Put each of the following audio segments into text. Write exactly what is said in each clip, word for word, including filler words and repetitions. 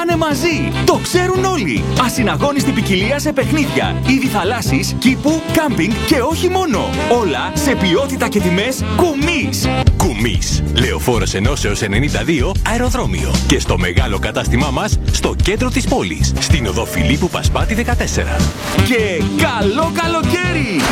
Πάνε μαζί! Το ξέρουν όλοι! Ασυναγώνιστη ποικιλία σε παιχνίδια, είδη θαλάσσης, κήπου, κάμπινγκ και όχι μόνο! Όλα σε ποιότητα και τιμές Κουμής! Κουμής. Λεωφόρος Ενώσεως ενενήντα δύο αεροδρόμιο. Και στο μεγάλο κατάστημά μας στο κέντρο της πόλης. Στην οδό Φιλίππου Πασπάτη δεκατέσσερα. Και καλό καλοκαίρι!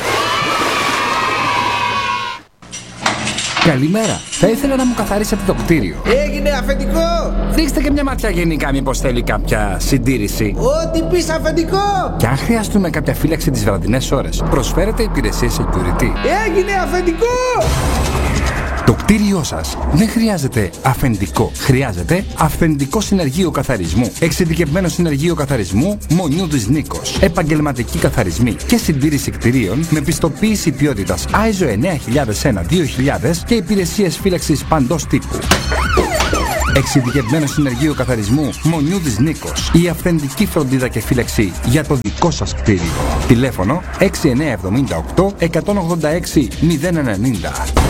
Καλημέρα. Θα ήθελα να μου καθαρίσετε το κτίριο. Έγινε αφεντικό! Ρίξτε και μια ματιά γενικά, μήπως θέλει κάποια συντήρηση. Ό,τι πεις αφεντικό! Και αν χρειαστούμε κάποια φύλαξη τις βραδινές ώρες, προσφέρετε υπηρεσίες security. Έγινε αφεντικό! Το κτίριό σας δεν χρειάζεται αφεντικό. Χρειάζεται αυθεντικό συνεργείο καθαρισμού. Εξειδικευμένο συνεργείο καθαρισμού Μονιούδης Νίκος. Επαγγελματικοί καθαρισμοί και συντήρηση κτιρίων με πιστοποίηση ποιότητας άι ες ο εννιά χιλιάδες ένα δύο χιλιάδες και υπηρεσίες φύλαξης παντός τύπου. Εξειδικευμένο συνεργείο καθαρισμού Μονιούδης Νίκος. Η αυθεντική φροντίδα και φύλαξη για το δικό σας κτίριο. Τηλέφωνο έξι εννιά εβδομήντα οκτώ εκατόν ογδόντα έξι μηδέν ενενήντα.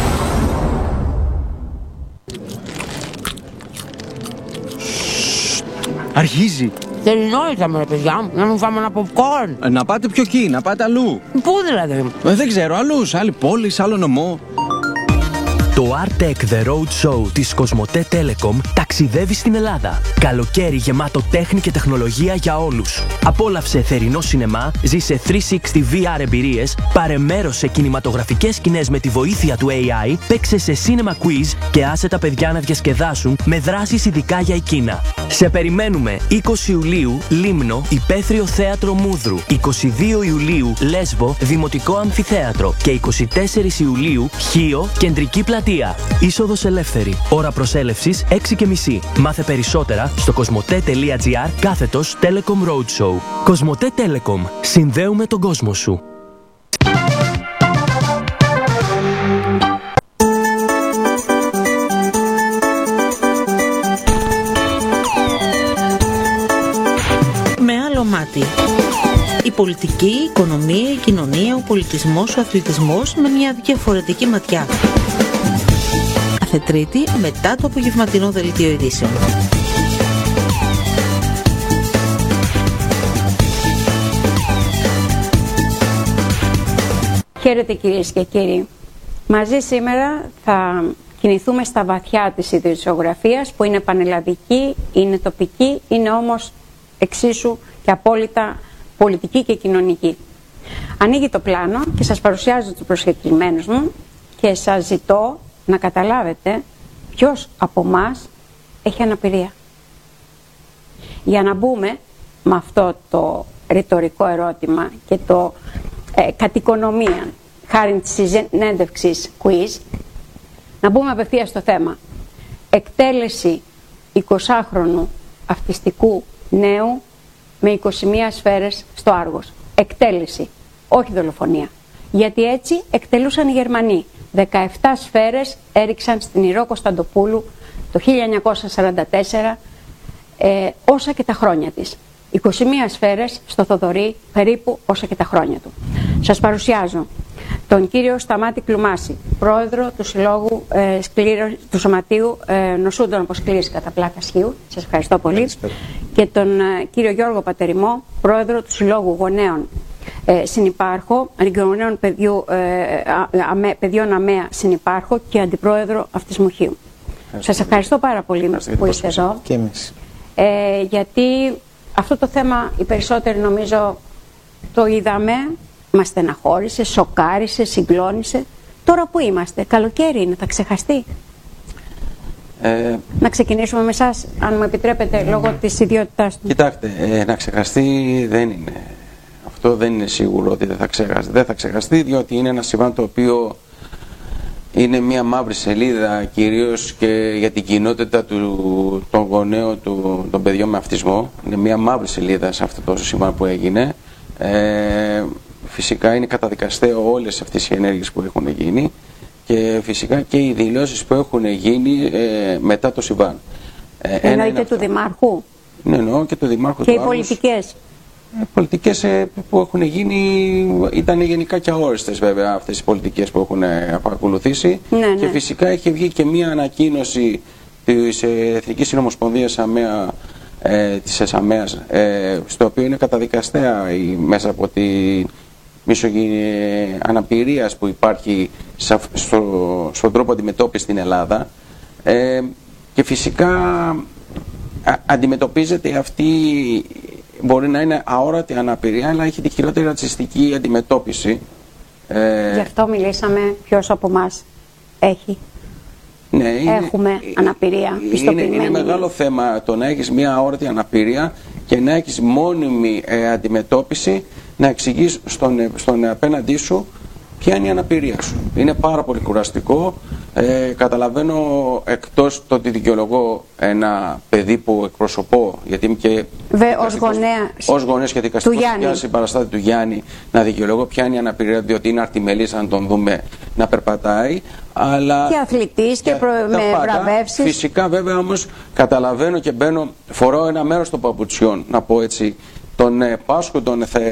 Αρχίζει. Τελειώνεται με ρε παιδιά μου, να μου φάμε ένα popcorn. Ε, να πάτε πιο εκεί, να πάτε αλλού. Πού δηλαδή? Ε, δεν ξέρω, αλλού, σε άλλη πόλη, σε άλλο νομό. Το Artec The Road Show της Κοσμοτέ Telecom ταξιδεύει στην Ελλάδα. Καλοκαίρι γεμάτο τέχνη και τεχνολογία για όλους. Απόλαυσε θερινό σινεμά, ζήσε τριακόσια εξήντα βι αρ εμπειρίες, πάρε μέρος σε κινηματογραφικές σκηνές με τη βοήθεια του έι άι, παίξε σε cinema quiz και άσε τα παιδιά να διασκεδάσουν με δράσεις ειδικά για εκείνα. Σε περιμένουμε είκοσι Ιουλίου Λίμνο, Υπαίθριο Θέατρο Μούδρου, είκοσι δύο Ιουλίου Λέσβο, Δημοτικό Αμφιθέατρο και είκοσι τέσσερις Ιουλίου Χίο, Κεντρική Πλατεία. Είσοδος ελεύθερη. Ώρα προσέλευσης έξι και μισή. Μάθε περισσότερα στο κοσμοτέ.gr κάθετος Telecom Roadshow. Κοσμοτέ Telecom. Συνδέουμε τον κόσμο σου. Με άλλο μάτι. Η πολιτική, η οικονομία, η κοινωνία, ο πολιτισμός, ο αθλητισμός με μια διαφορετική ματιά. Κάθε Τρίτη μετά το απογευματινό δελτίο ειδήσεων. Χαίρετε κυρίες και κύριοι. Μαζί σήμερα θα κινηθούμε στα βαθιά της ειδησιογραφίας που είναι πανελλαδική, είναι τοπική, είναι όμως εξίσου και απόλυτα πολιτική και κοινωνική. Ανοίγει το πλάνο και σας παρουσιάζω τους προσκεκλημένους μου και σας ζητώ να καταλάβετε ποιος από εμάς έχει αναπηρία. Για να μπούμε με αυτό το ρητορικό ερώτημα και το ε, κατ' οικονομία, χάρη της συνέντευξης quiz, να μπούμε απευθείας στο θέμα. Εκτέλεση εικοσάχρονου αυτιστικού νέου με είκοσι μία σφαίρες στο Άργος. Εκτέλεση, όχι δολοφονία. Γιατί έτσι εκτελούσαν οι Γερμανοί. δεκαεπτά σφαίρες έριξαν στην Ηρώ Κωνσταντοπούλου το χίλια εννιακόσια σαράντα τέσσερα, ε, όσα και τα χρόνια της. είκοσι μία σφαίρες στο Θοδωρή, περίπου όσα και τα χρόνια του. Σας παρουσιάζω τον κύριο Σταμάτη Κλουμάση, πρόεδρο του Συλλόγου ε, σκλήρο, του Σωματείου ε, Νοσούντων από Σκλήρωση κατά πλάκα Σχείου. Σας ευχαριστώ πολύ. Καλησπέρα. Και τον ε, κύριο Γιώργο Πατεριμό, πρόεδρο του Συλλόγου Γονέων ε, Συνυπάρχο, Γονέων παιδιού, ε, αμέ, παιδιών ΑΜΕΑ Συνυπάρχο και αντιπρόεδρο Αυτισμουχείου. Σας ευχαριστώ πάρα πολύ ευχαριστώ που είστε εδώ. Και εμείς. Ε, γιατί αυτό το θέμα οι περισσότεροι νομίζω το είδαμε. Μας στεναχώρησε, σοκάρισε, συγκλώνησε. Τώρα που είμαστε, καλοκαίρι είναι, θα ξεχαστεί. Ε, να ξεκινήσουμε με εσάς, αν μου επιτρέπετε, λόγω της ιδιότητάς του. Κοιτάξτε, ε, να ξεχαστεί δεν είναι. Αυτό δεν είναι σίγουρο ότι δεν θα ξεχαστεί. Δεν θα ξεχαστεί, διότι είναι ένα συμβάν το οποίο είναι μια μαύρη σελίδα, κυρίως και για την κοινότητα του, των γονέων του, των παιδιών με αυτισμό. Είναι μια μαύρη σελίδα σε αυτό το συμβάν που έγινε. Ε, Φυσικά είναι καταδικαστέο όλες αυτές οι ενέργειες που έχουν γίνει και φυσικά και οι δηλώσεις που έχουν γίνει ε, μετά το συμβάν. Ε, Εννοείται του Δημάρχου. Ναι, εννοώ και του Δημάρχου. Και του οι πολιτικές. Ε, πολιτικές ε, που έχουν γίνει ήταν γενικά και αόριστες βέβαια αυτές οι πολιτικές που έχουν ε, ακολουθήσει. Ναι, ναι. Και φυσικά έχει βγει και μία ανακοίνωση της ε, Εθνικής Συνομοσπονδίας ΑΜΕΑ ε, της ΕΣΑΜΕΑΣ, ε, στο οποίο είναι καταδικαστέα η, μέσα από τη μισογενή αναπηρίας που υπάρχει στο, στον τρόπο αντιμετώπισης στην Ελλάδα, ε, και φυσικά α, αντιμετωπίζεται αυτή, μπορεί να είναι αόρατη αναπηρία, αλλά έχει τη χειρότερη ρατσιστική αντιμετώπιση. Ε, Γι' αυτό μιλήσαμε ποιος από εμάς έχει. Ναι, είναι, Έχουμε αναπηρία πιστοποιημένη. Είναι, είναι μεγάλο θέμα το να έχεις μια αόρατη αναπηρία και να έχεις μόνιμη ε, αντιμετώπιση, να εξηγείς στον, στον απέναντί σου ποια είναι η αναπηρία σου. Είναι πάρα πολύ κουραστικό. Ε, καταλαβαίνω, εκτός το ότι δικαιολογώ ένα παιδί που εκπροσωπώ, γιατί είμαι και ως γονέα, ως γονέας και δικαστικός για συμπαραστάτη του Γιάννη, να δικαιολογώ ποια είναι η αναπηρία, διότι είναι αρτιμελής, αν τον δούμε να περπατάει. Αλλά και αθλητής και προ... με βραβεύσεις. Φυσικά βέβαια όμως καταλαβαίνω και μπαίνω, φοράω ένα μέρος των παπουτσιών, να πω έτσι, τον Πάσχο, τον